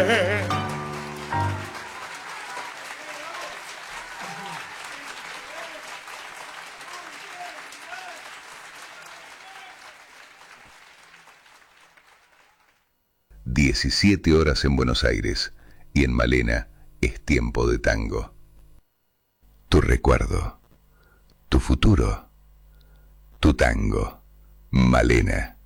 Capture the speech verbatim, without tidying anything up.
diecisiete horas en Buenos Aires y en Malena es tiempo de tango. Tu recuerdo, tu futuro, tu tango, Malena.